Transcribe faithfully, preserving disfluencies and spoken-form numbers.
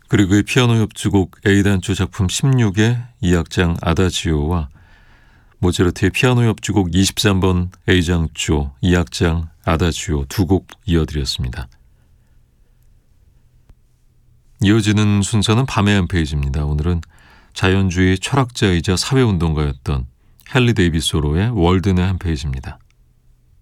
그리고 그의 피아노 협주곡 A단조 작품 십육의 이 악장 아다지오와 모차르트의 피아노 협주곡 이십삼 번 A장조 이 악장 아다지오 두 곡 이어드렸습니다. 이어지는 순서는 밤의 한 페이지입니다. 오늘은 자연주의 철학자이자 사회운동가였던 헨리 데이비스 소로의 월든의 한 페이지입니다.